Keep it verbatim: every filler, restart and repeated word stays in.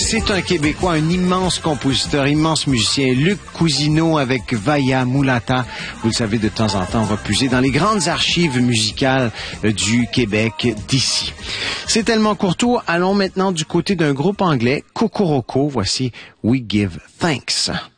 C'est un Québécois, un immense compositeur, immense musicien, Luc Cousineau avec Vaya Mulata. Vous le savez, de temps en temps, on va puiser dans les grandes archives musicales du Québec d'ici. C'est tellement courtois. Allons maintenant du côté d'un groupe anglais, Kokoroko. Voici We Give Thanks.